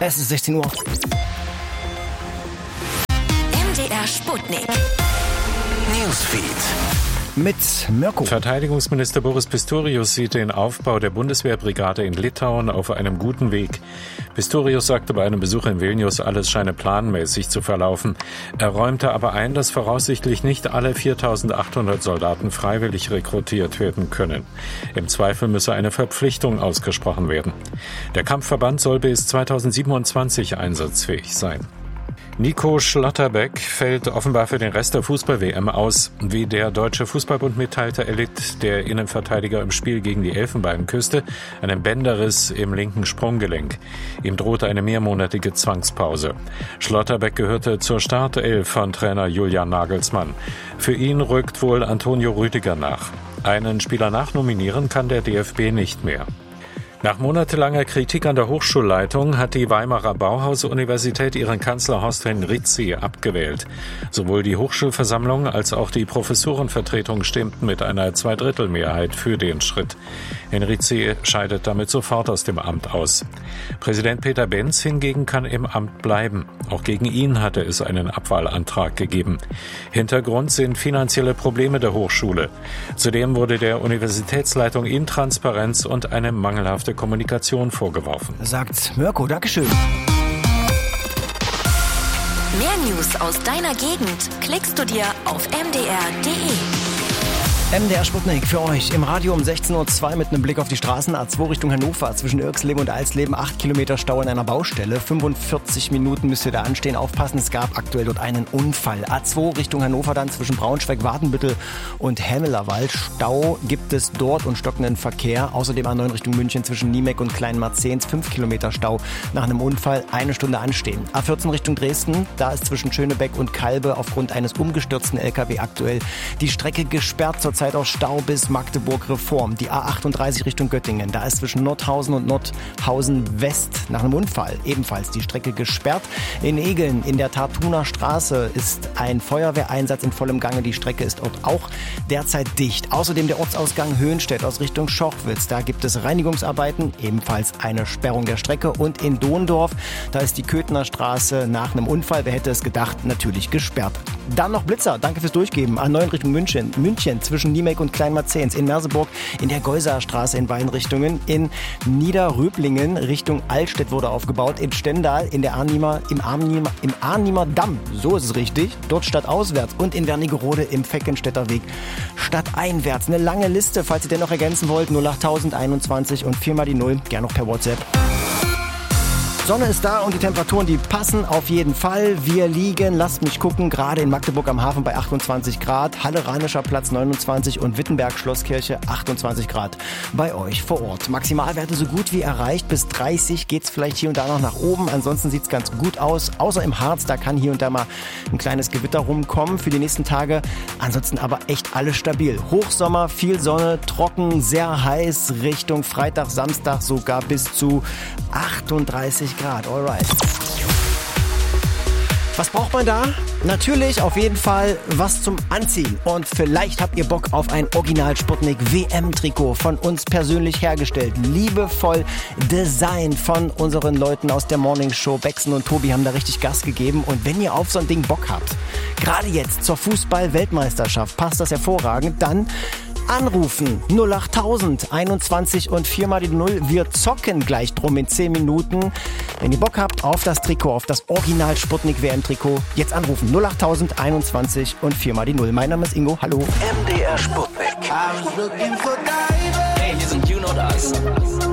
Es ist 16 Uhr. MDR Sputnik. Newsfeed. Mit Mirko. Verteidigungsminister Boris Pistorius sieht den Aufbau der Bundeswehrbrigade in Litauen auf einem guten Weg. Pistorius sagte bei einem Besuch in Vilnius, alles scheine planmäßig zu verlaufen. Er räumte aber ein, dass voraussichtlich nicht alle 4.800 Soldaten freiwillig rekrutiert werden können. Im Zweifel müsse eine Verpflichtung ausgesprochen werden. Der Kampfverband soll bis 2027 einsatzfähig sein. Nico Schlotterbeck fällt offenbar für den Rest der Fußball-WM aus. Wie der Deutsche Fußballbund mitteilte, erlitt der Innenverteidiger im Spiel gegen die Elfenbeinküste einen Bänderriss im linken Sprunggelenk. Ihm drohte eine mehrmonatige Zwangspause. Schlotterbeck gehörte zur Startelf von Trainer Julian Nagelsmann. Für ihn rückt wohl Antonio Rüdiger nach. Einen Spieler nachnominieren kann der DFB nicht mehr. Nach monatelanger Kritik an der Hochschulleitung hat die Weimarer Bauhaus-Universität ihren Kanzler Horst Henrizi abgewählt. Sowohl die Hochschulversammlung als auch die Professorenvertretung stimmten mit einer Zweidrittelmehrheit für den Schritt. Henrizi scheidet damit sofort aus dem Amt aus. Präsident Peter Benz hingegen kann im Amt bleiben. Auch gegen ihn hatte es einen Abwahlantrag gegeben. Hintergrund sind finanzielle Probleme der Hochschule. Zudem wurde der Universitätsleitung Intransparenz und eine mangelhafte Kommunikation vorgeworfen. Sagt Mirko, Dankeschön. Mehr News aus deiner Gegend klickst du dir auf mdr.de. MDR Sputnik für euch im Radio um 16.02 Uhr mit einem Blick auf die Straßen. A2 Richtung Hannover zwischen Irxleben und Alsleben. 8 Kilometer Stau an einer Baustelle. 45 Minuten müsst ihr da anstehen. Aufpassen, es gab aktuell dort einen Unfall. A2 Richtung Hannover dann zwischen Braunschweig, Wadenbüttel und Hämelerwald. Stau gibt es dort und stockenden Verkehr. Außerdem A9 Richtung München zwischen Niemeck und Kleinmarzehns. 5 Kilometer Stau nach einem Unfall. 1 Stunde anstehen. A14 Richtung Dresden. Da ist zwischen Schönebeck und Kalbe aufgrund eines umgestürzten LKW aktuell die Strecke gesperrt. Zurzeit aus Stau bis Magdeburg Reform. Die A38 Richtung Göttingen. Da ist zwischen Nordhausen und Nordhausen West nach einem Unfall ebenfalls die Strecke gesperrt. In Egeln in der Tartuner Straße ist ein Feuerwehreinsatz in vollem Gange. Die Strecke ist dort auch derzeit dicht. Außerdem der Ortsausgang Höhenstedt aus Richtung Schochwitz. Da gibt es Reinigungsarbeiten, ebenfalls eine Sperrung der Strecke. Und in Dohndorf, da ist die Köthener Straße nach einem Unfall, wer hätte es gedacht, natürlich gesperrt. Dann noch Blitzer, danke fürs Durchgeben. A9 Richtung München zwischen Niemeck und Kleinmarzehns. In Merseburg in der Geusaer Straße in beiden Richtungen. In Niederröblingen Richtung Altstedt wurde aufgebaut. In Stendal im Arnimer Damm, so ist es richtig, dort stadtauswärts. Und in Wernigerode im Feckenstädter Weg stadteinwärts. Eine lange Liste, falls ihr den noch ergänzen wollt. 08021 und 4 mal die 0, gern noch per WhatsApp. Sonne ist da und die Temperaturen, die passen auf jeden Fall. Wir liegen, lasst mich gucken, gerade in Magdeburg am Hafen bei 28 Grad, Halle Rheinischer Platz 29 und Wittenberg Schlosskirche 28 Grad bei euch vor Ort. Maximalwerte so gut wie erreicht, bis 30 geht's vielleicht hier und da noch nach oben. Ansonsten sieht's ganz gut aus, außer im Harz, da kann hier und da mal ein kleines Gewitter rumkommen für die nächsten Tage. Ansonsten aber echt alles stabil. Hochsommer, viel Sonne, trocken, sehr heiß, Richtung Freitag, Samstag sogar bis zu 38 Grad, alright. Was braucht man da? Natürlich auf jeden Fall was zum Anziehen. Und vielleicht habt ihr Bock auf ein Original Sputnik WM-Trikot von uns persönlich hergestellt. Liebevoll Design von unseren Leuten aus der Morning Show. Bexen und Tobi haben da richtig Gas gegeben. Und wenn ihr auf so ein Ding Bock habt, gerade jetzt zur Fußball-Weltmeisterschaft, passt das hervorragend, dann anrufen 08000 21 und 4 mal die 0. Wir zocken gleich drum in 10 Minuten. Wenn ihr Bock habt auf das Trikot, auf das Original Sputnik WM-Trikot, jetzt anrufen 08000 21 und 4 mal die 0. Mein Name ist Ingo, hallo. MDR Sputnik. Hey, hier sind You Know Das.